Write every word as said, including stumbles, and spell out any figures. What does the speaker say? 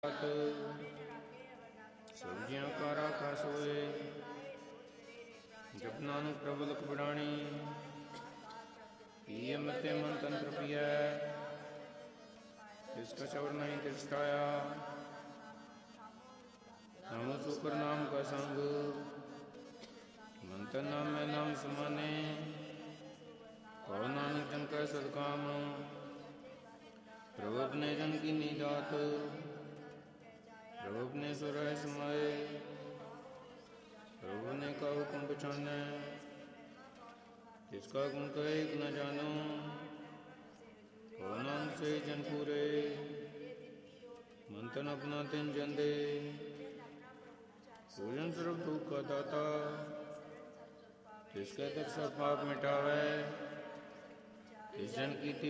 ਸਬਜ਼ੀਆਂ ਕਾ ਰਾਖਾ ਸੋਏ, ਜਪਨਾ ਨੂੰ ਪ੍ਰਭੁ ਲਖ ਬੜਾਣੀ, ਪੀਏ ਮਤੇ ਮਨ ਤੰਤਰ ਪੀਐ, ਜਿਸਕਾ ਚਵਰ ਨਹੀਂ ਤਿਰਸਟਾਇਆ। ਨਾਮ ਸੁਪਰ ਨਾਮ ਕਾ ਸੰਗ, ਮੰਤਨ ਨਾਮ ਮੈਂ ਨਾਮ ਸਮਾਨੇ, ਕਉ ਨਾਨਕ ਜਨ ਕੈ ਸਦਕਾਮ, ਪ੍ਰਭु अपने जन की नीदात, प्रभु अपने सुरह समाए, प्रभु ने का हुक्म पछानै, जिसका गुण कहे न जानो, कहो नानक से जन पूरे, मंतन अपना तिन जन दे, पूजन सर्व दुख का दाता, जिसके तक सब पाप मिटावे, इस जन की